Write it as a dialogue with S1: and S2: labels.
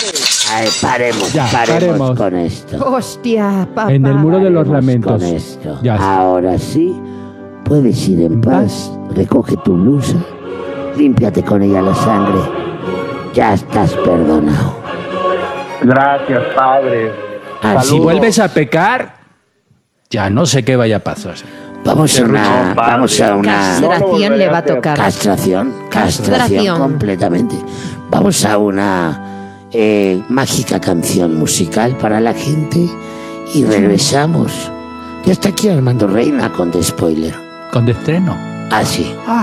S1: Ay, paremos con esto.
S2: Hostia, papá.
S3: En el muro de los
S1: Paremos
S3: lamentos.
S1: con esto.
S3: Ya está.
S1: Ahora sí, puedes ir en paz. Recoge tu blusa, límpiate con ella la sangre. Ya estás perdonado.
S4: Gracias, padre.
S3: Si
S1: Así,
S3: vuelves a pecar, ya no sé qué vaya a pasar.
S1: vamos a una
S2: Castración le va a tocar.
S1: castración
S2: Castración.
S1: completamente. Vamos a una mágica canción musical para la gente y regresamos. Ya está aquí Armando Reina con The Spoiler.
S3: Con de estreno.
S1: Así.